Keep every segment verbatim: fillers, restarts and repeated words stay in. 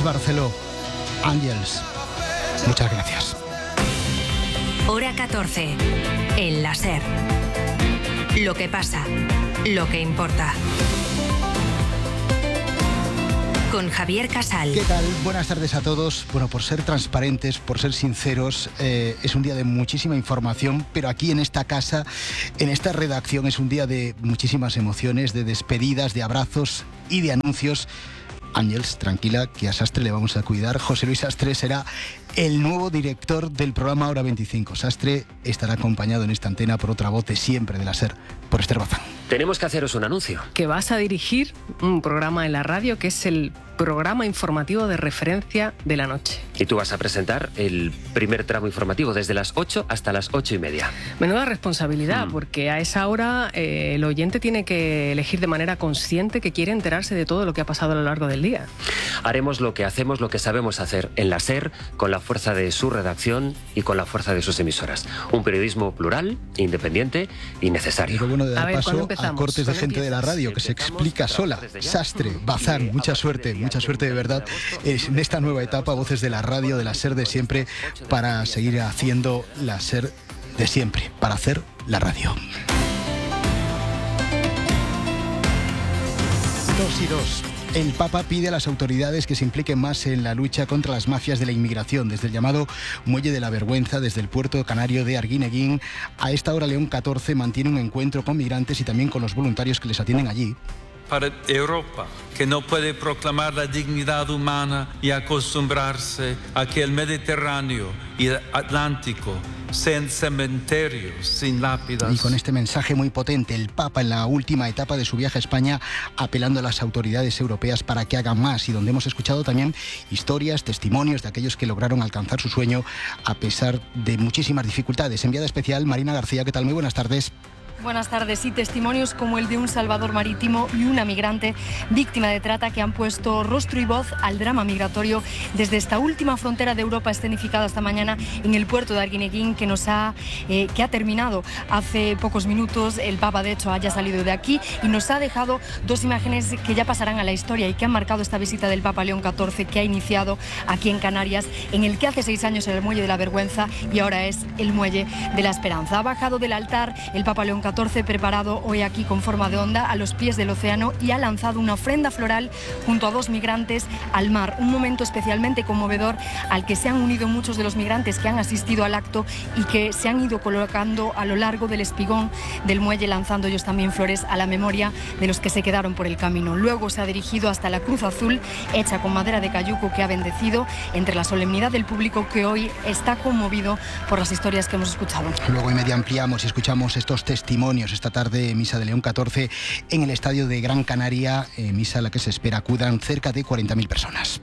Barceló, Ángels. Muchas gracias. Hora catorce, en la SER. Lo que pasa, lo que importa. Con Javier Casal. ¿Qué tal? Buenas tardes a todos. Bueno, por ser transparentes, por ser sinceros, eh, es un día de muchísima información, pero aquí en esta casa, en esta redacción, es un día de muchísimas emociones, de despedidas, de abrazos y de anuncios. Ángels, tranquila, que a Sastre le vamos a cuidar. José Luis Sastre será el nuevo director del programa Hora veinticinco. Sastre estará acompañado en esta antena por otra voz de siempre de la SER, por Esther Bazán. Tenemos que haceros un anuncio. Que vas a dirigir un programa en la radio que es el programa informativo de referencia de la noche. Y tú vas a presentar el primer tramo informativo desde las ocho hasta las ocho y media. Menuda responsabilidad, mm. porque a esa hora eh, el oyente tiene que elegir de manera consciente que quiere enterarse de todo lo que ha pasado a lo largo del día. Haremos lo que hacemos, lo que sabemos hacer en la SER, con la fuerza de su redacción y con la fuerza de sus emisoras. Un periodismo plural, independiente y necesario. Lo bueno de dar a ver, paso a cortes de gente de la radio que se explica sola. Sastre, Bazán, mucha suerte, mucha suerte de verdad en esta nueva etapa, voces de la radio, de la SER de siempre, para seguir haciendo la SER de siempre, para hacer la radio. Dos y dos. El Papa pide a las autoridades que se impliquen más en la lucha contra las mafias de la inmigración, desde el llamado Muelle de la Vergüenza, desde el puerto canario de Arguineguín. A esta hora León catorce mantiene un encuentro con migrantes y también con los voluntarios que les atienden allí. Para Europa, que no puede proclamar la dignidad humana y acostumbrarse a que el Mediterráneo y el Atlántico sean cementerios sin lápidas. Y con este mensaje muy potente, el Papa en la última etapa de su viaje a España, apelando a las autoridades europeas para que hagan más, y donde hemos escuchado también historias, testimonios de aquellos que lograron alcanzar su sueño a pesar de muchísimas dificultades. Enviada especial, Marina García, ¿qué tal? Muy buenas tardes. Buenas tardes. Y testimonios como el de un salvador marítimo y una migrante víctima de trata que han puesto rostro y voz al drama migratorio desde esta última frontera de Europa escenificada esta mañana en el puerto de Arguineguín, que nos ha eh, que ha terminado hace pocos minutos. El Papa, de hecho, haya salido de aquí y nos ha dejado dos imágenes que ya pasarán a la historia y que han marcado esta visita del Papa León catorce, que ha iniciado aquí en Canarias, en el que hace seis años era el Muelle de la Vergüenza y ahora es el Muelle de la Esperanza. Ha bajado del altar el Papa León catorce, preparado hoy aquí con forma de onda a los pies del océano, y ha lanzado una ofrenda floral junto a dos migrantes al mar. Un momento especialmente conmovedor al que se han unido muchos de los migrantes que han asistido al acto y que se han ido colocando a lo largo del espigón del muelle, lanzando ellos también flores a la memoria de los que se quedaron por el camino. Luego se ha dirigido hasta la cruz azul hecha con madera de cayuco, que ha bendecido entre la solemnidad del público, que hoy está conmovido por las historias que hemos escuchado. Luego y media ampliamos y escuchamos estos testimonios esta tarde, misa de León catorce en el estadio de Gran Canaria, eh, misa a la que se espera acudan cerca de cuarenta mil personas.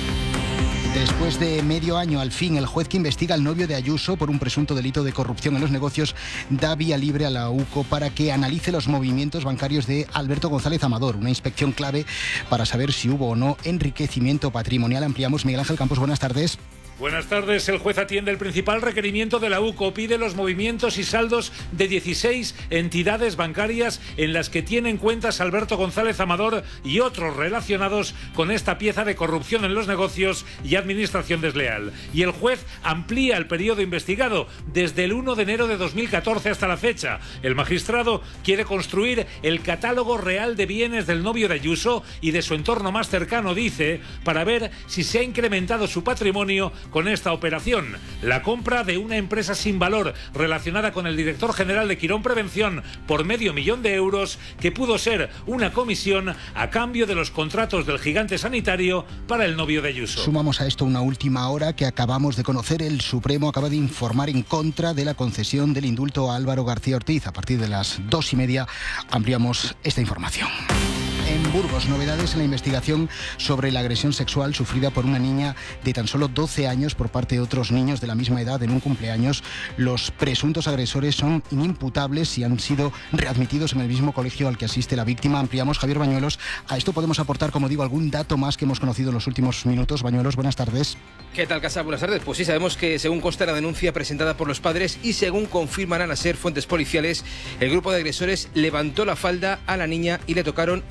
Después de medio año, al fin, el juez que investiga al novio de Ayuso por un presunto delito de corrupción en los negocios da vía libre a la U C O para que analice los movimientos bancarios de Alberto González Amador, una inspección clave para saber si hubo o no enriquecimiento patrimonial. Ampliamos. Miguel Ángel Campos, buenas tardes. Buenas tardes. El juez atiende el principal requerimiento de la U C O. Pide los movimientos y saldos de dieciséis entidades bancarias en las que tienen cuentas Alberto González Amador y otros relacionados con esta pieza de corrupción en los negocios y administración desleal. Y el juez amplía el periodo investigado desde el uno de enero de dos mil catorce hasta la fecha. El magistrado quiere construir el catálogo real de bienes del novio de Ayuso y de su entorno más cercano, dice, para ver si se ha incrementado su patrimonio con esta operación. La compra de una empresa sin valor relacionada con el director general de Quirón Prevención por medio millón de euros, que pudo ser una comisión a cambio de los contratos del gigante sanitario para el novio de Ayuso. Sumamos a esto una última hora que acabamos de conocer. El Supremo acaba de informar en contra de la concesión del indulto a Álvaro García Ortiz. A partir de las dos y media ampliamos esta información. En Burgos, novedades en la investigación sobre la agresión sexual sufrida por una niña de tan solo doce años por parte de otros niños de la misma edad en un cumpleaños. Los presuntos agresores son inimputables y han sido readmitidos en el mismo colegio al que asiste la víctima. Ampliamos. Javier Bañuelos. A esto podemos aportar, como digo, algún dato más que hemos conocido en los últimos minutos. Bañuelos, buenas tardes. ¿Qué tal, Casa? Buenas tardes. Pues sí, sabemos que según consta la denuncia presentada por los padres y según confirman a la SER fuentes policiales, el grupo de agresores levantó la falda a la niña y le tocaron el culo.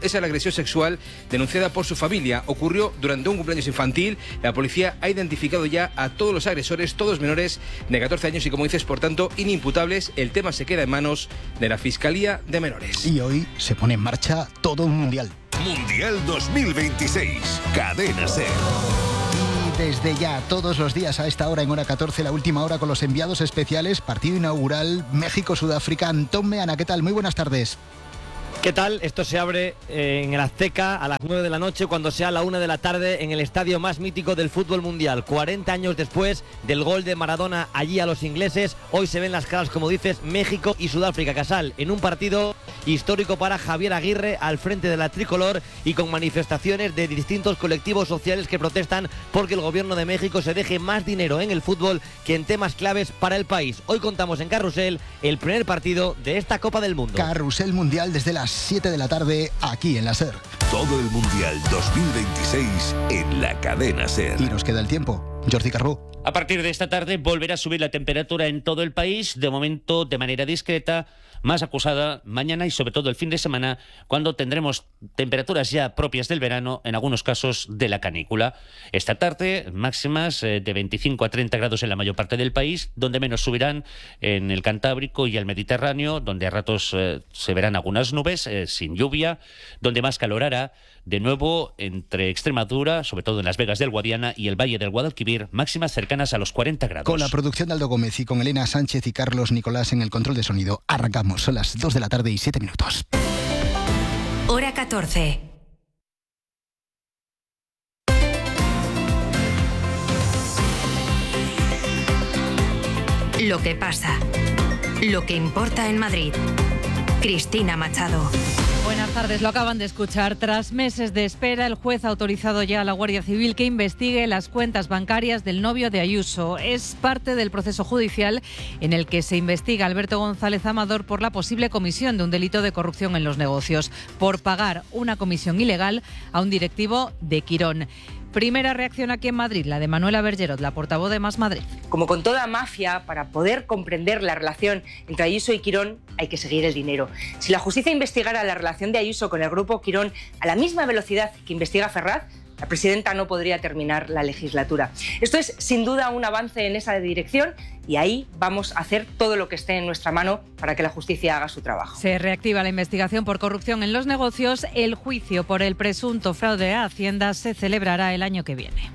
es a la agresión sexual denunciada por su familia. Ocurrió durante un cumpleaños infantil. La policía ha identificado ya a todos los agresores, todos menores de catorce años y, como dices, por tanto, inimputables. El tema se queda en manos de la Fiscalía de Menores. Y hoy se pone en marcha todo un mundial. Mundial dos mil veintiséis, Cadena SER. Desde ya, todos los días a esta hora, en hora catorce, la última hora con los enviados especiales, partido inaugural México-Sudáfrica. Antón Meana, ¿qué tal? Muy buenas tardes. ¿Qué tal? Esto se abre en el Azteca a las nueve de la noche, cuando sea la una de la tarde, en el estadio más mítico del fútbol mundial. cuarenta años después del gol de Maradona allí a los ingleses, hoy se ven las caras, como dices, México y Sudáfrica. Casal, en un partido histórico para Javier Aguirre al frente de la tricolor y con manifestaciones de distintos colectivos sociales que protestan porque el gobierno de México se deje más dinero en el fútbol que en temas claves para el país. Hoy contamos en Carrusel el primer partido de esta Copa del Mundo. Carrusel Mundial desde las siete de la tarde, aquí en la SER. Todo el Mundial dos mil veintiséis en la Cadena SER. Y nos queda el tiempo. Jordi Carbó. A partir de esta tarde volverá a subir la temperatura en todo el país, de momento de manera discreta, más acusada mañana y sobre todo el fin de semana, cuando tendremos temperaturas ya propias del verano, en algunos casos de la canícula. Esta tarde máximas de veinticinco a treinta grados en la mayor parte del país, donde menos subirán en el Cantábrico y el Mediterráneo, donde a ratos eh, se verán algunas nubes eh, sin lluvia, donde más calor hará. De nuevo, entre Extremadura, sobre todo en Las Vegas del Guadiana y el Valle del Guadalquivir, máximas cercanas a los cuarenta grados. Con la producción de Aldo Gómez y con Elena Sánchez y Carlos Nicolás en el control de sonido, arrancamos. Son las dos de la tarde y siete minutos. Hora catorce. Lo que pasa. Lo que importa en Madrid. Cristina Machado. Buenas tardes, lo acaban de escuchar. Tras meses de espera, el juez ha autorizado ya a la Guardia Civil que investigue las cuentas bancarias del novio de Ayuso. Es parte del proceso judicial en el que se investiga a Alberto González Amador por la posible comisión de un delito de corrupción en los negocios, por pagar una comisión ilegal a un directivo de Quirón. Primera reacción aquí en Madrid, la de Manuela Bergerot, la portavoz de Más Madrid. Como con toda mafia, para poder comprender la relación entre Ayuso y Quirón hay que seguir el dinero. Si la justicia investigara la relación de Ayuso con el grupo Quirón a la misma velocidad que investiga Ferraz, la presidenta no podría terminar la legislatura. Esto es sin duda un avance en esa dirección y ahí vamos a hacer todo lo que esté en nuestra mano para que la justicia haga su trabajo. Se reactiva la investigación por corrupción en los negocios. El juicio por el presunto fraude a Hacienda se celebrará el año que viene.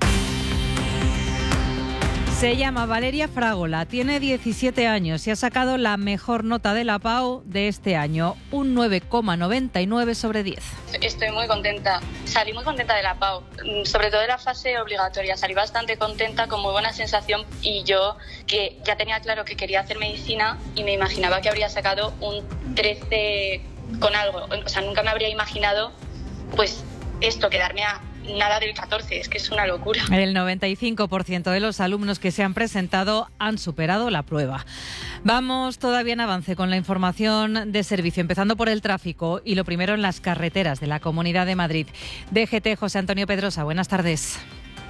Se llama Valeria Fragola, tiene diecisiete años y ha sacado la mejor nota de la PAU de este año, un nueve coma noventa y nueve sobre diez. Estoy muy contenta, salí muy contenta de la PAU, sobre todo de la fase obligatoria, salí bastante contenta, con muy buena sensación y yo que ya tenía claro que quería hacer medicina y me imaginaba que habría sacado un trece con algo, o sea, nunca me habría imaginado pues esto, quedarme a nada del catorce, es que es una locura. El noventa y cinco por ciento de los alumnos que se han presentado han superado la prueba. Vamos todavía en avance con la información de servicio, empezando por el tráfico y lo primero en las carreteras de la Comunidad de Madrid. D G T, José Antonio Pedrosa, buenas tardes.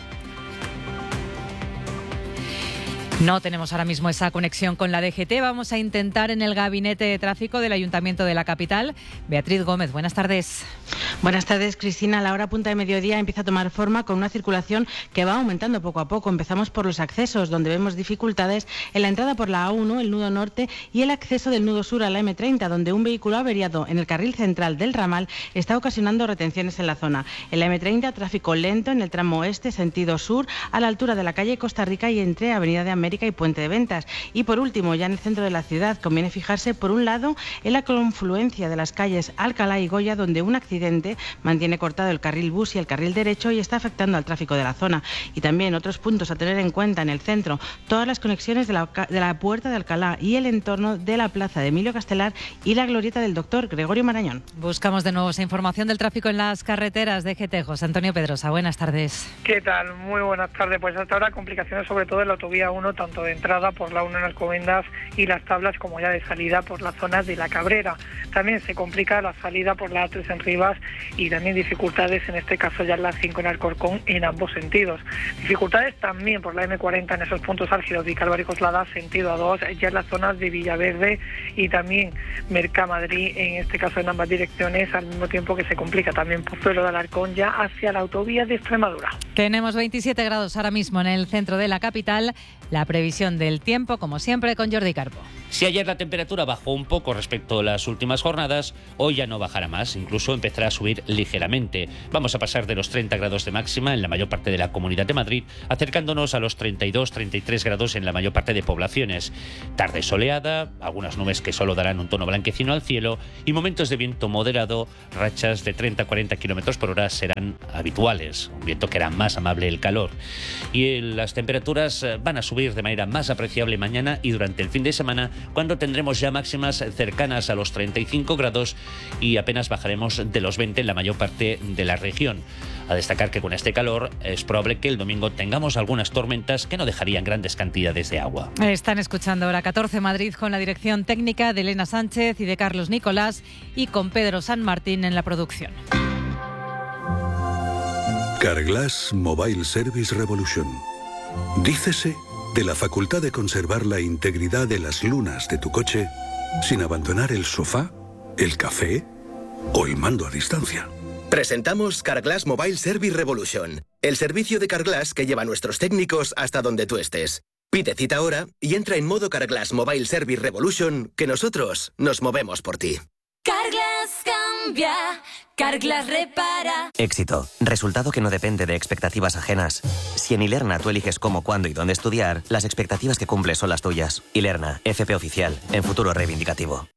No tenemos ahora mismo esa conexión con la D G T. Vamos a intentar en el gabinete de tráfico del Ayuntamiento de la capital. Beatriz Gómez, buenas tardes. Buenas tardes, Cristina. La hora punta de mediodía empieza a tomar forma con una circulación que va aumentando poco a poco. Empezamos por los accesos, donde vemos dificultades en la entrada por la A uno, el nudo norte, y el acceso del nudo sur a la eme treinta, donde un vehículo averiado en el carril central del ramal está ocasionando retenciones en la zona. En la eme treinta, tráfico lento en el tramo oeste, sentido sur, a la altura de la calle Costa Rica y entre Avenida de América y Puente de Ventas. Y por último, ya en el centro de la ciudad, conviene fijarse por un lado en la confluencia de las calles Alcalá y Goya, donde un accidente mantiene cortado el carril bus y el carril derecho y está afectando al tráfico de la zona. Y también otros puntos a tener en cuenta en el centro, todas las conexiones de la, de la Puerta de Alcalá y el entorno de la plaza de Emilio Castelar y la glorieta del doctor Gregorio Marañón. Buscamos de nuevo esa información del tráfico en las carreteras de G T. José Antonio Pedrosa, buenas tardes. ¿Qué tal? Muy buenas tardes. Pues hasta ahora complicaciones sobre todo en la autovía uno, tanto de entrada por la uno en Alcobendas y las Tablas como ya de salida por la zona de La Cabrera. También se complica la salida por la A tres en Rivas y también dificultades, en este caso ya en la cinco en Alcorcón, en ambos sentidos. Dificultades también por la eme cuarenta en esos puntos álgidos de Calvar y Coslada, sentido A dos, ya en las zonas de Villaverde y también Mercamadrid, en este caso en ambas direcciones, al mismo tiempo que se complica también Pozuelo de Alarcón ya hacia la autovía de Extremadura. Tenemos veintisiete grados ahora mismo en el centro de la capital. La previsión del tiempo, como siempre, con Jordi Carpo. Si ayer la temperatura bajó un poco respecto a las últimas jornadas, hoy ya no bajará más, incluso empezará a subir ligeramente. Vamos a pasar de los treinta grados de máxima en la mayor parte de la Comunidad de Madrid, acercándonos a los treinta y dos, treinta y tres grados en la mayor parte de poblaciones. Tarde soleada, algunas nubes que solo darán un tono blanquecino al cielo y momentos de viento moderado, rachas de treinta a cuarenta kilómetros por hora serán habituales, un viento que hará más amable el calor. Y las temperaturas van a subir de manera más apreciable mañana y durante el fin de semana, cuando tendremos ya máximas cercanas a los treinta y cinco grados y apenas bajaremos de los veinte en la mayor parte de la región. A destacar que con este calor es probable que el domingo tengamos algunas tormentas que no dejarían grandes cantidades de agua. Están escuchando Hora catorce Madrid con la dirección técnica de Elena Sánchez y de Carlos Nicolás y con Pedro San Martín en la producción. Carglass Mobile Service Revolution. Dícese de la facultad de conservar la integridad de las lunas de tu coche sin abandonar el sofá, el café o el mando a distancia. Presentamos Carglass Mobile Service Revolution, el servicio de Carglass que lleva a nuestros técnicos hasta donde tú estés. Pide cita ahora y entra en modo Carglass Mobile Service Revolution, que nosotros nos movemos por ti. Carglass cambia, Carglass repara. Éxito. Resultado que no depende de expectativas ajenas. Si en Ilerna tú eliges cómo, cuándo y dónde estudiar, las expectativas que cumples son las tuyas. Ilerna, F P oficial, en futuro reivindicativo.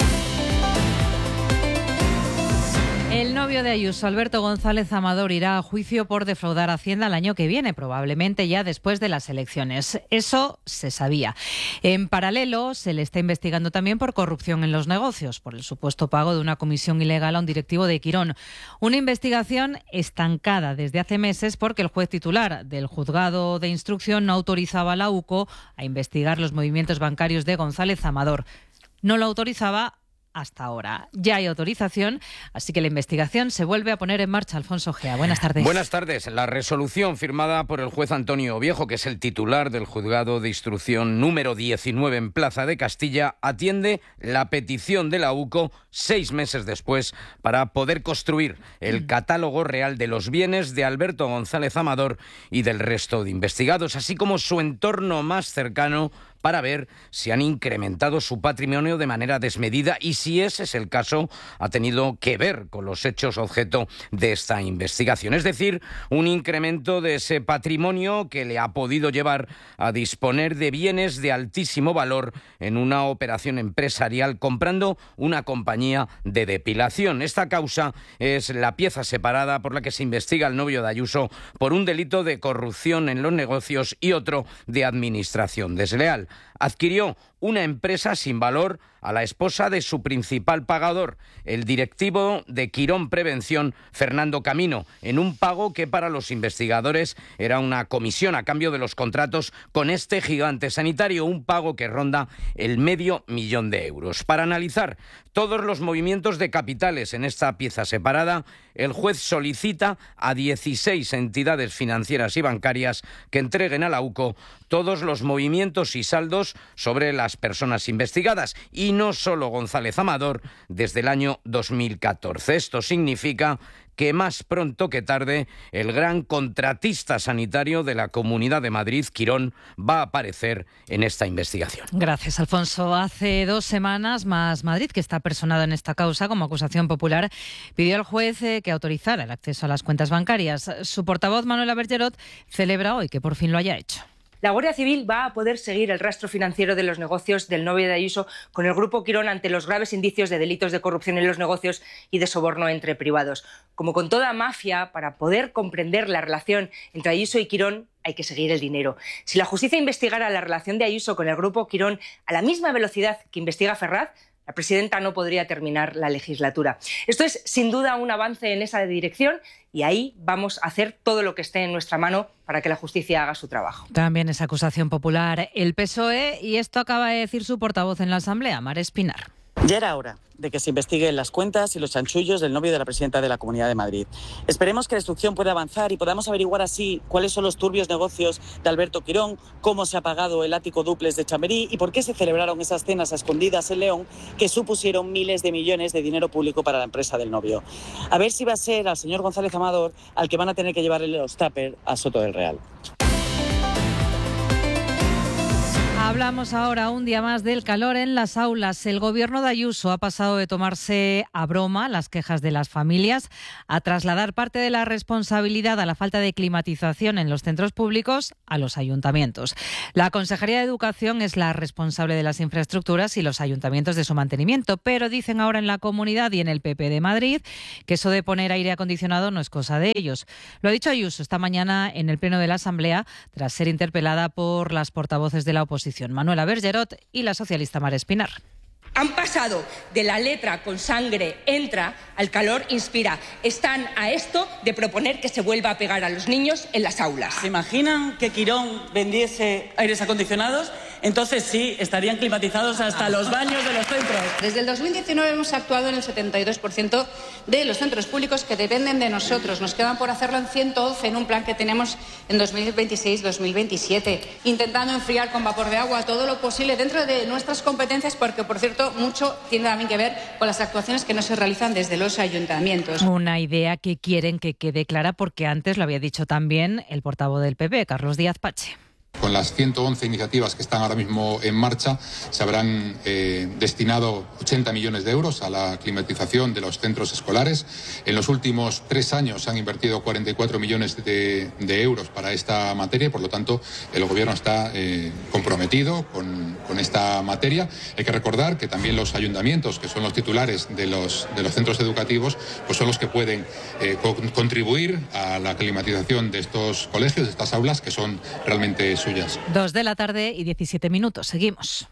El novio de Ayuso, Alberto González Amador, irá a juicio por defraudar a Hacienda el año que viene, probablemente ya después de las elecciones. Eso se sabía. En paralelo, se le está investigando también por corrupción en los negocios, por el supuesto pago de una comisión ilegal a un directivo de Quirón. Una investigación estancada desde hace meses porque el juez titular del juzgado de instrucción no autorizaba a la U C O a investigar los movimientos bancarios de González Amador. No lo autorizaba hasta ahora. Ya hay autorización, así que la investigación se vuelve a poner en marcha. Alfonso Gea, buenas tardes. Buenas tardes. La resolución firmada por el juez Antonio Viejo, que es el titular del juzgado de instrucción número diecinueve en Plaza de Castilla, atiende la petición de la U C O seis meses después para poder construir el catálogo real de los bienes de Alberto González Amador y del resto de investigados, así como su entorno más cercano, para ver si han incrementado su patrimonio de manera desmedida y si ese es el caso, ha tenido que ver con los hechos objeto de esta investigación. Es decir, un incremento de ese patrimonio que le ha podido llevar a disponer de bienes de altísimo valor en una operación empresarial comprando una compañía de depilación. Esta causa es la pieza separada por la que se investiga al novio de Ayuso por un delito de corrupción en los negocios y otro de administración desleal. Adquirió una empresa sin valor a la esposa de su principal pagador, el directivo de Quirón Prevención, Fernando Camino, en un pago que para los investigadores era una comisión a cambio de los contratos con este gigante sanitario, un pago que ronda el medio millón de euros. Para analizar todos los movimientos de capitales en esta pieza separada, el juez solicita a dieciséis entidades financieras y bancarias que entreguen a la U C O todos los movimientos y saldos sobre las personas investigadas, y no solo González Amador, desde el año dos mil catorce. Esto significa que más pronto que tarde el gran contratista sanitario de la Comunidad de Madrid, Quirón, va a aparecer en esta investigación. Gracias, Alfonso. Hace dos semanas, Más Madrid, que está personado en esta causa como acusación popular, pidió al juez eh, que autorizara el acceso a las cuentas bancarias. Su portavoz, Manuela Bergerot, celebra hoy que por fin lo haya hecho. La Guardia Civil va a poder seguir el rastro financiero de los negocios del novio de Ayuso con el Grupo Quirón ante los graves indicios de delitos de corrupción en los negocios y de soborno entre privados. Como con toda mafia, para poder comprender la relación entre Ayuso y Quirón hay que seguir el dinero. Si la justicia investigara la relación de Ayuso con el Grupo Quirón a la misma velocidad que investiga Ferraz, la presidenta no podría terminar la legislatura. Esto es, sin duda, un avance en esa dirección y ahí vamos a hacer todo lo que esté en nuestra mano para que la justicia haga su trabajo. También es acusación popular el P S O E y esto acaba de decir su portavoz en la Asamblea, Mar Espinar. Ya era hora de que se investiguen las cuentas y los chanchullos del novio de la presidenta de la Comunidad de Madrid. Esperemos que la instrucción pueda avanzar y podamos averiguar así cuáles son los turbios negocios de Alberto Quirón, cómo se ha pagado el ático dúplex de Chamberí y por qué se celebraron esas cenas a escondidas en León que supusieron miles de millones de dinero público para la empresa del novio. A ver si va a ser al señor González Amador al que van a tener que llevarle los tuppers a Soto del Real. Hablamos ahora un día más del calor en las aulas. El gobierno de Ayuso ha pasado de tomarse a broma las quejas de las familias a trasladar parte de la responsabilidad a la falta de climatización en los centros públicos a los ayuntamientos. La Consejería de Educación es la responsable de las infraestructuras y los ayuntamientos de su mantenimiento, pero dicen ahora en la Comunidad y en el P P de Madrid que eso de poner aire acondicionado no es cosa de ellos. Lo ha dicho Ayuso esta mañana en el Pleno de la Asamblea tras ser interpelada por las portavoces de la oposición, Manuela Bergerot y la socialista Mar Espinar. Han pasado de la letra con sangre entra al calor inspira. Están a esto de proponer que se vuelva a pegar a los niños en las aulas. ¿Se imaginan que Quirón vendiese aires acondicionados? Entonces sí, estarían climatizados hasta los baños de los centros. Desde el dos mil diecinueve hemos actuado en el setenta y dos por ciento de los centros públicos que dependen de nosotros. Nos quedan por hacerlo en ciento once en un plan que tenemos en dos mil veintiséis dos mil veintisiete, intentando enfriar con vapor de agua todo lo posible dentro de nuestras competencias, porque, por cierto, mucho tiene también que ver con las actuaciones que no se realizan desde los ayuntamientos. Una idea que quieren que quede clara porque antes lo había dicho también el portavoz del P P, Carlos Díaz Pache. Con las ciento once iniciativas que están ahora mismo en marcha, se habrán eh, destinado ochenta millones de euros a la climatización de los centros escolares. En los últimos tres años se han invertido cuarenta y cuatro millones de, de euros para esta materia y, por lo tanto, el Gobierno está eh, comprometido con, con esta materia. Hay que recordar que también los ayuntamientos, que son los titulares de los, de los centros educativos, pues son los que pueden eh, co- contribuir a la climatización de estos colegios, de estas aulas, que son realmente suyas. Dos de la tarde y diecisiete minutos. Seguimos.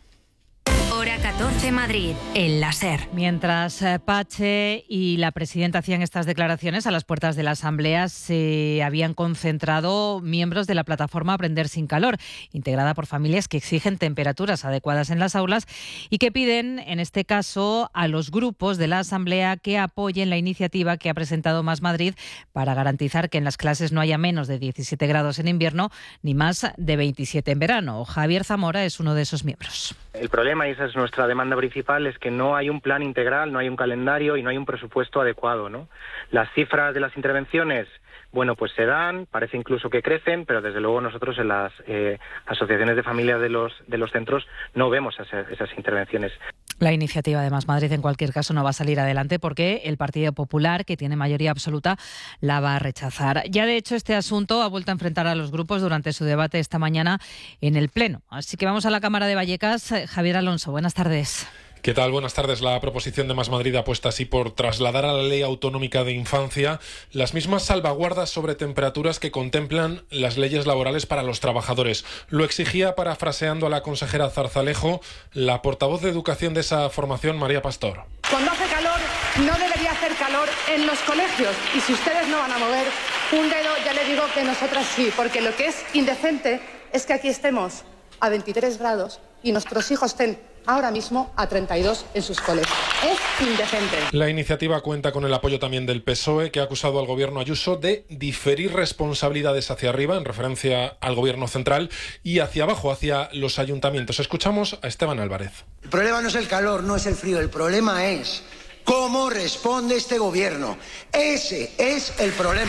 Hora catorce Madrid, en la SER. Mientras eh, Pache y la presidenta hacían estas declaraciones, a las puertas de la Asamblea se habían concentrado miembros de la plataforma Aprender sin Calor, integrada por familias que exigen temperaturas adecuadas en las aulas y que piden, en este caso, a los grupos de la Asamblea que apoyen la iniciativa que ha presentado Más Madrid para garantizar que en las clases no haya menos de diecisiete grados en invierno ni más de veintisiete en verano. Javier Zamora es uno de esos miembros. El problema, y esa es nuestra demanda principal, es que no hay un plan integral, no hay un calendario y no hay un presupuesto adecuado, ¿no? Las cifras de las intervenciones, bueno, pues se dan, parece incluso que crecen, pero desde luego nosotros en las eh, asociaciones de familias de los de los centros no vemos esas, esas intervenciones. La iniciativa de Más Madrid, en cualquier caso, no va a salir adelante porque el Partido Popular, que tiene mayoría absoluta, la va a rechazar. Ya, de hecho, este asunto ha vuelto a enfrentar a los grupos durante su debate esta mañana en el Pleno. Así que vamos a la Cámara de Vallecas. Javier Alonso, buenas tardes. ¿Qué tal? Buenas tardes. La proposición de Más Madrid apuesta así por trasladar a la Ley Autonómica de Infancia las mismas salvaguardas sobre temperaturas que contemplan las leyes laborales para los trabajadores. Lo exigía, parafraseando a la consejera Zarzalejo, la portavoz de Educación de esa formación, María Pastor. Cuando hace calor, no debería hacer calor en los colegios. Y si ustedes no van a mover un dedo, ya le digo que nosotras sí. Porque lo que es indecente es que aquí estemos a veintitrés grados y nuestros hijos estén ahora mismo a treinta y dos en sus colegios. Es indecente. La iniciativa cuenta con el apoyo también del P S O E, que ha acusado al gobierno Ayuso de diferir responsabilidades hacia arriba, en referencia al gobierno central, y hacia abajo, hacia los ayuntamientos. Escuchamos a Esteban Álvarez. El problema no es el calor, no es el frío, el problema es cómo responde este gobierno. Ese es el problema.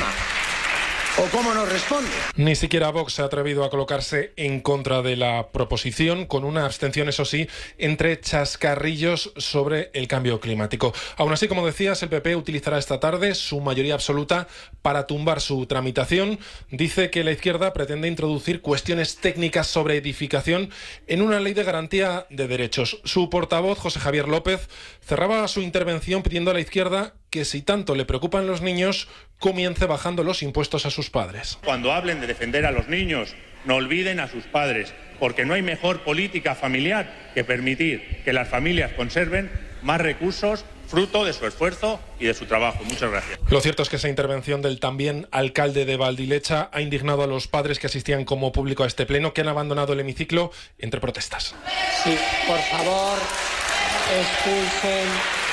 ¿O cómo nos responde? Ni siquiera Vox se ha atrevido a colocarse en contra de la proposición, con una abstención, eso sí, entre chascarrillos sobre el cambio climático. Aún así, como decías, el P P utilizará esta tarde su mayoría absoluta para tumbar su tramitación. Dice que la izquierda pretende introducir cuestiones técnicas sobre edificación en una ley de garantía de derechos. Su portavoz, José Javier López, cerraba su intervención pidiendo a la izquierda que, si tanto le preocupan los niños, comience bajando los impuestos a sus padres. Cuando hablen de defender a los niños, no olviden a sus padres, porque no hay mejor política familiar que permitir que las familias conserven más recursos fruto de su esfuerzo y de su trabajo. Muchas gracias. Lo cierto es que esa intervención del también alcalde de Valdilecha ha indignado a los padres que asistían como público a este pleno, que han abandonado el hemiciclo entre protestas. Sí, por favor, expulsen.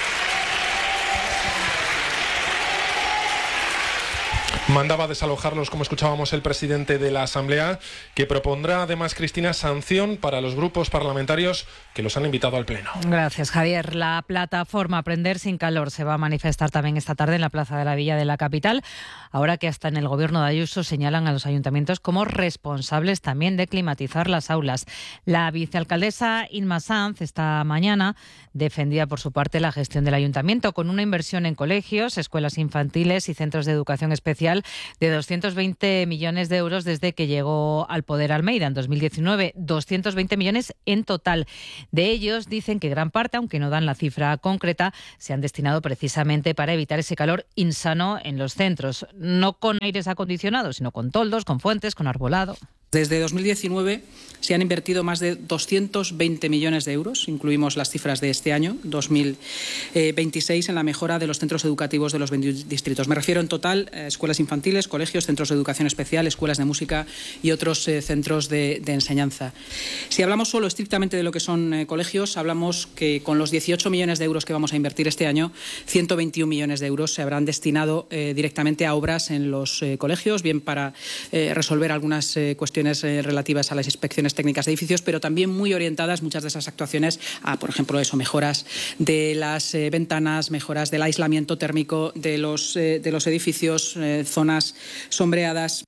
Mandaba desalojarlos, como escuchábamos el presidente de la Asamblea, que propondrá además, Cristina, sanción para los grupos parlamentarios que los han invitado al Pleno. Gracias, Javier. La plataforma Aprender sin Calor se va a manifestar también esta tarde en la Plaza de la Villa de la capital, ahora que hasta en el gobierno de Ayuso señalan a los ayuntamientos como responsables también de climatizar las aulas. La vicealcaldesa Inma Sanz esta mañana defendía por su parte la gestión del ayuntamiento con una inversión en colegios, escuelas infantiles y centros de educación especial de doscientos veinte millones de euros desde que llegó al poder Almeida en dos mil diecinueve, doscientos veinte millones en total. De ellos dicen que gran parte, aunque no dan la cifra concreta, se han destinado precisamente para evitar ese calor insano en los centros, no con aires acondicionados, sino con toldos, con fuentes, con arbolado. Desde dos mil diecinueve se han invertido más de doscientos veinte millones de euros, incluimos las cifras de este año, dos mil veintiséis, en la mejora de los centros educativos de los veintiún distritos. Me refiero en total a escuelas infantiles, colegios, centros de educación especial, escuelas de música y otros eh, centros de, de enseñanza. Si hablamos solo estrictamente de lo que son eh, colegios, hablamos que con los dieciocho millones de euros que vamos a invertir este año, ciento veintiún millones de euros se habrán destinado eh, directamente a obras en los eh, colegios, bien para eh, resolver algunas eh, cuestiones relativas a las inspecciones técnicas de edificios, pero también muy orientadas muchas de esas actuaciones a, por ejemplo, eso, mejoras de las eh, ventanas, mejoras del aislamiento térmico de los, eh, de los edificios, eh, zonas sombreadas.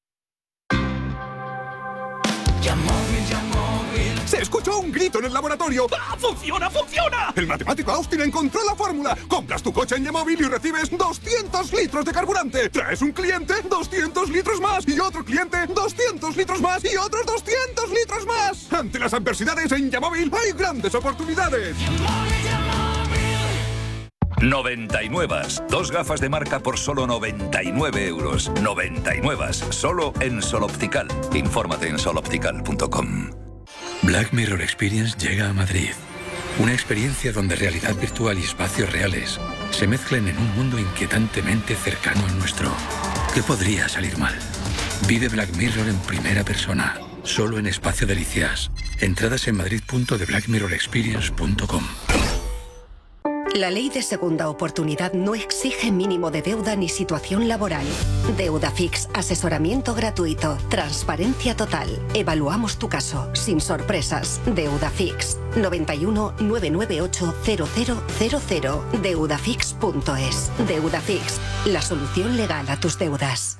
Se escuchó un grito en el laboratorio. ¡Ah, funciona, funciona! El matemático Austin encontró la fórmula. Compras tu coche en Yamóvil y recibes doscientos litros de carburante. Traes un cliente, doscientos litros más. Y otro cliente, doscientos litros más. Y otros doscientos litros más. Ante las adversidades en Yamóvil hay grandes oportunidades. noventa y nueve. Dos gafas de marca por solo noventa y nueve euros. noventa y nueve. Solo en Sol Optical. Infórmate en sol optical punto com. Black Mirror Experience llega a Madrid. Una experiencia donde realidad virtual y espacios reales se mezclan en un mundo inquietantemente cercano al nuestro. ¿Qué podría salir mal? Vive Black Mirror en primera persona, solo en Espacio Delicias. Entradas en madrid punto de black mirror experience punto com. La ley de segunda oportunidad no exige mínimo de deuda ni situación laboral. DeudaFix, asesoramiento gratuito, transparencia total. Evaluamos tu caso, sin sorpresas. DeudaFix, noventa y uno, novecientos noventa y ocho, cero cero cero cero. deudafix punto es. DeudaFix, la solución legal a tus deudas.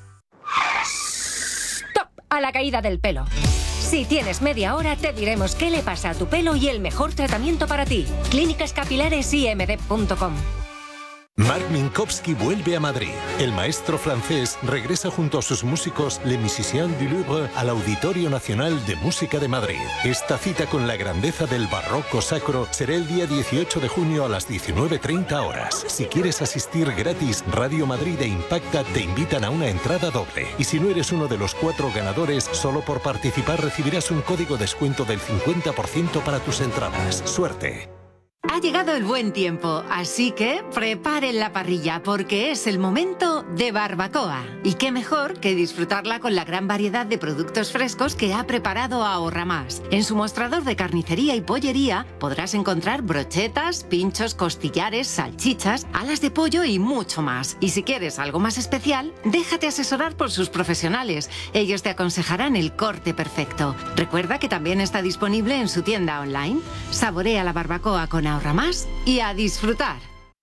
¡Stop! A la caída del pelo. Si tienes media hora, te diremos qué le pasa a tu pelo y el mejor tratamiento para ti. Clínicas Capilares I M D punto com. Marc Minkowski vuelve a Madrid. El maestro francés regresa junto a sus músicos Les Musiciens du Louvre al Auditorio Nacional de Música de Madrid. Esta cita con la grandeza del barroco sacro será el día dieciocho de junio a las diecinueve treinta horas. Si quieres asistir gratis, Radio Madrid e Impacta te invitan a una entrada doble. Y si no eres uno de los cuatro ganadores, solo por participar recibirás un código descuento del cincuenta por ciento para tus entradas. ¡Suerte! Ha llegado el buen tiempo, así que preparen la parrilla porque es el momento de barbacoa. Y qué mejor que disfrutarla con la gran variedad de productos frescos que ha preparado Ahorra Más. En su mostrador de carnicería y pollería podrás encontrar brochetas, pinchos, costillares, salchichas, alas de pollo y mucho más. Y si quieres algo más especial, déjate asesorar por sus profesionales. Ellos te aconsejarán el corte perfecto. Recuerda que también está disponible en su tienda online. Saborea la barbacoa con Ahorra Más y a disfrutar.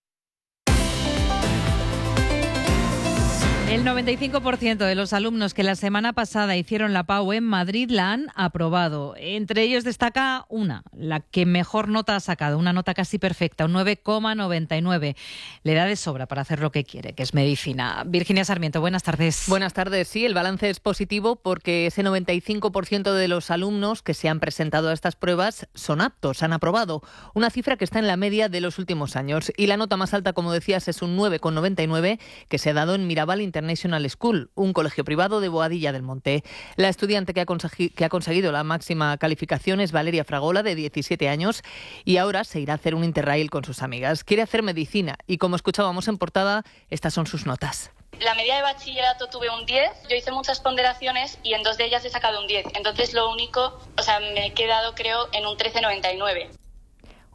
El noventa y cinco por ciento de los alumnos que la semana pasada hicieron la PAU en Madrid la han aprobado. Entre ellos destaca una, la que mejor nota ha sacado, una nota casi perfecta, un nueve coma noventa y nueve. Le da de sobra para hacer lo que quiere, que es medicina. Virginia Sarmiento, buenas tardes. Buenas tardes. Sí, el balance es positivo porque ese noventa y cinco por ciento de los alumnos que se han presentado a estas pruebas son aptos, han aprobado. Una cifra que está en la media de los últimos años. Y la nota más alta, como decías, es un nueve coma noventa y nueve que se ha dado en Mirabal International School, un colegio privado de Boadilla del Monte. La estudiante que ha, que ha conseguido la máxima calificación es Valeria Fragola, de diecisiete años, y ahora se irá a hacer un interrail con sus amigas. Quiere hacer medicina y, como escuchábamos en portada, estas son sus notas. La media de bachillerato tuve un diez, yo hice muchas ponderaciones y en dos de ellas he sacado un diez. Entonces lo único, o sea, me he quedado creo en un trece coma noventa y nueve.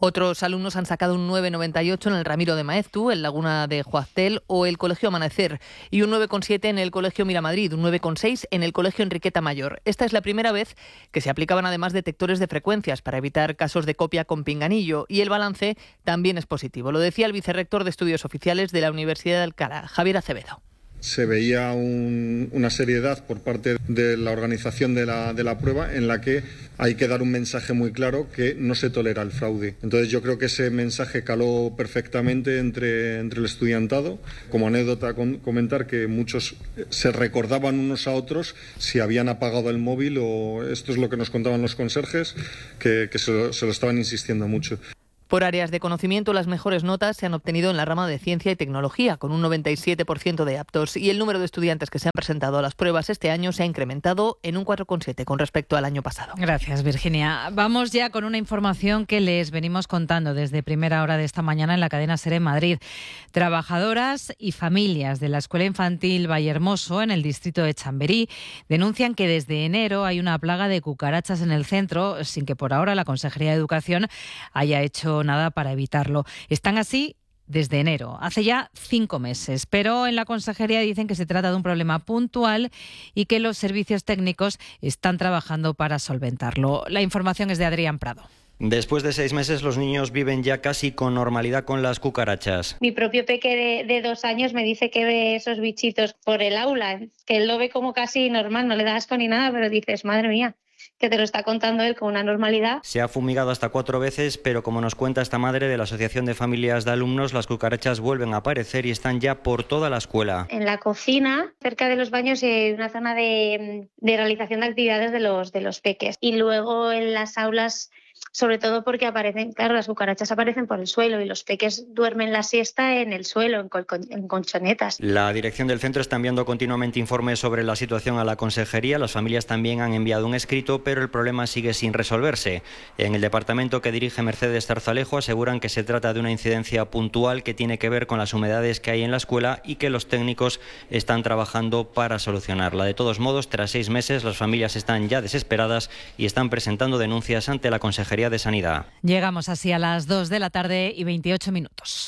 Otros alumnos han sacado un nueve coma noventa y ocho en el Ramiro de Maeztu, el Laguna de Juaztel o el Colegio Amanecer, y un nueve coma siete en el Colegio Miramadrid, un nueve coma seis en el Colegio Enriqueta Mayor. Esta es la primera vez que se aplicaban además detectores de frecuencias para evitar casos de copia con pinganillo, y el balance también es positivo. Lo decía el vicerrector de Estudios Oficiales de la Universidad de Alcalá, Javier Acevedo. Se veía un, una seriedad por parte de la organización de la, de la prueba en la que hay que dar un mensaje muy claro que no se tolera el fraude. Entonces yo creo que ese mensaje caló perfectamente entre, entre el estudiantado. Como anécdota con, comentar que muchos se recordaban unos a otros si habían apagado el móvil, o esto es lo que nos contaban los conserjes, que, que se, lo, se lo estaban insistiendo mucho. Por áreas de conocimiento, las mejores notas se han obtenido en la rama de ciencia y tecnología, con un noventa y siete por ciento de aptos, y el número de estudiantes que se han presentado a las pruebas este año se ha incrementado en un cuatro coma siete con respecto al año pasado. Gracias, Virginia. Vamos ya con una información que les venimos contando desde primera hora de esta mañana en la cadena SER en Madrid. Trabajadoras y familias de la Escuela Infantil Vallehermoso, en el distrito de Chamberí, denuncian que desde enero hay una plaga de cucarachas en el centro, sin que por ahora la Consejería de Educación haya hecho nada para evitarlo. Están así desde enero, hace ya cinco meses, pero en la consejería dicen que se trata de un problema puntual y que los servicios técnicos están trabajando para solventarlo. La información es de Adrián Prado. Después de seis meses, los niños viven ya casi con normalidad con las cucarachas. Mi propio peque de, de dos años me dice que ve esos bichitos por el aula, que él lo ve como casi normal, no le da asco ni nada, pero dices, madre mía, que te lo está contando él con una normalidad. Se ha fumigado hasta cuatro veces, pero como nos cuenta esta madre de la Asociación de Familias de Alumnos, las cucarachas vuelven a aparecer y están ya por toda la escuela. En la cocina, cerca de los baños, hay una zona de, de realización de actividades de los, de los peques. Y luego en las aulas, sobre todo porque aparecen, claro, las cucarachas aparecen por el suelo y los peques duermen la siesta en el suelo, en, col en colchonetas. La dirección del centro está enviando continuamente informes sobre la situación a la consejería. Las familias también han enviado un escrito, pero el problema sigue sin resolverse. En el departamento que dirige Mercedes Tarzalejo aseguran que se trata de una incidencia puntual que tiene que ver con las humedades que hay en la escuela y que los técnicos están trabajando para solucionarla. De todos modos, tras seis meses, las familias están ya desesperadas y están presentando denuncias ante la Consejería de Sanidad. Llegamos así a las dos de la tarde y veintiocho minutos.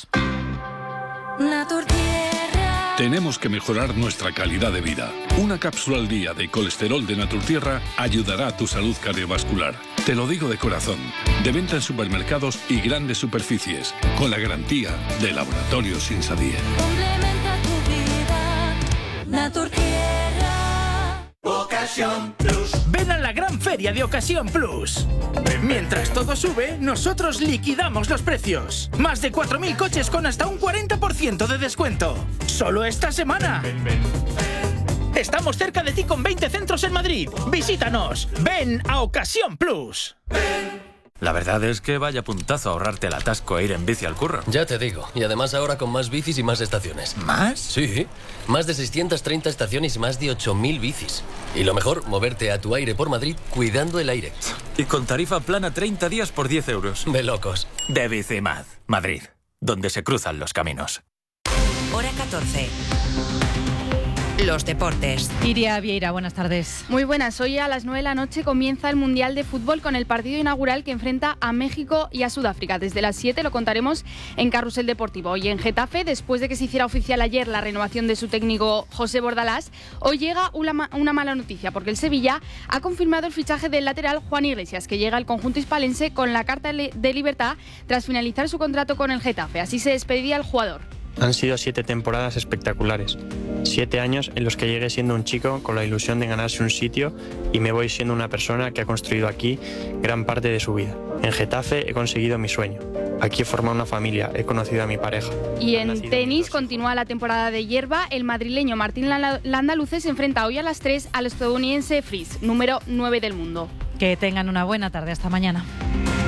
Tenemos que mejorar nuestra calidad de vida. Una cápsula al día de colesterol de Naturtierra ayudará a tu salud cardiovascular. Te lo digo de corazón. De venta en supermercados y grandes superficies, con la garantía de Laboratorios Insadie. Complementa tu vida, Naturtierra. Ocasión Plus. Ven a la gran feria de Ocasión Plus. Mientras todo sube, nosotros liquidamos los precios. Más de cuatro mil coches con hasta un cuarenta por ciento de descuento. Solo esta semana. Ven, ven, ven. Estamos cerca de ti con veinte centros en Madrid. Visítanos. Ven a Ocasión Plus. Ven. La verdad es que vaya puntazo ahorrarte el atasco e ir en bici al curro. Ya te digo, y además ahora con más bicis y más estaciones. ¿Más? Sí, más de seiscientas treinta estaciones y más de ocho mil bicis. Y lo mejor, moverte a tu aire por Madrid cuidando el aire. Y con tarifa plana treinta días por diez euros. De locos. De Bicimad, Madrid, donde se cruzan los caminos. Hora catorce. Los deportes. Iria Vieira, buenas tardes. Muy buenas. Hoy a las nueve de la noche comienza el Mundial de Fútbol con el partido inaugural que enfrenta a México y a Sudáfrica. Desde las siete lo contaremos en Carrusel Deportivo. Hoy en Getafe, después de que se hiciera oficial ayer la renovación de su técnico José Bordalás, hoy llega una, una mala noticia porque el Sevilla ha confirmado el fichaje del lateral Juan Iglesias, que llega al conjunto hispalense con la carta de libertad tras finalizar su contrato con el Getafe. Así se despedía el jugador. Han sido siete temporadas espectaculares, siete años en los que llegué siendo un chico con la ilusión de ganarse un sitio y me voy siendo una persona que ha construido aquí gran parte de su vida. En Getafe he conseguido mi sueño. Aquí he formado una familia, he conocido a mi pareja. Y en tenis continúa la temporada de hierba. El madrileño Martín Landaluce se enfrenta hoy a las tres al estadounidense Fries, número nueve del mundo. Que tengan una buena tarde. Hasta mañana.